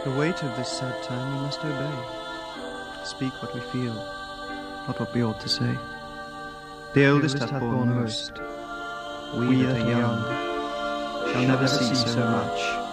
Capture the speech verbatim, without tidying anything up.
The weight of this sad time we must obey. Speak what we feel, not what we ought to say. The eldest hath borne most. We that are young shall never see so much.